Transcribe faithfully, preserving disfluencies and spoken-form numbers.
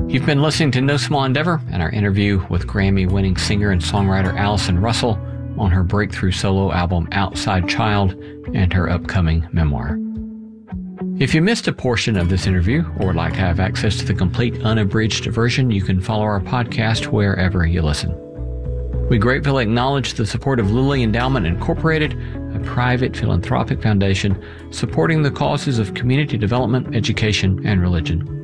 You've been listening to No Small Endeavor and our interview with Grammy-winning singer and songwriter Allison Russell on her breakthrough solo album Outside Child and her upcoming memoir. If you missed a portion of this interview or would like to have access to the complete unabridged version, you can follow our podcast wherever you listen. We gratefully acknowledge the support of Lilly Endowment Incorporated, a private philanthropic foundation supporting the causes of community development, education, and religion.